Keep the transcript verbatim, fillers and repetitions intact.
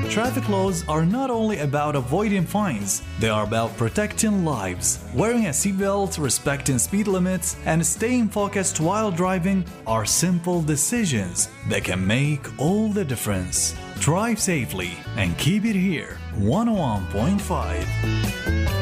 Traffic laws are not only about avoiding fines, they are about protecting lives. Wearing a seatbelt, respecting speed limits, and staying focused while driving are simple decisions that can make all the difference. Drive safely and keep it here. one oh one point five